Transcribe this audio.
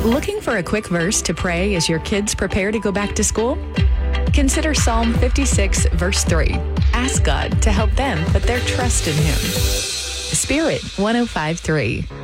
Looking for a quick verse to pray as your kids prepare to go back to school? Consider Psalm 56, verse 3. Ask God to help them put their trust in Him. Spirit 105.3.